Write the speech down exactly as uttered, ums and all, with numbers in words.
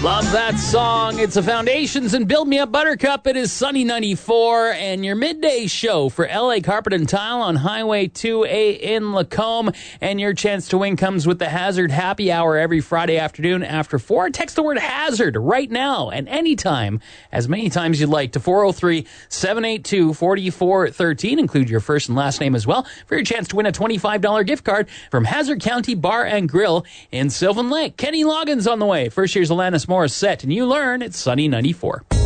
Love that song. It's the Foundations and Build Me Up Buttercup. It is Sunny ninety-four and your midday show for L A Carpet and Tile on Highway two A in Lacombe. And your chance to win comes with the Hazard Happy Hour every Friday afternoon after four. Text the word Hazard right now and anytime, as many times you'd like, to four oh three, seven eight two, four four one three. Include your first and last name as well for your chance to win a twenty-five dollars gift card from Hazard County Bar and Grill in Sylvan Lake. Kenny Loggins on the way. First year's Alanis Morissette, and you learn it's Sunny ninety-four.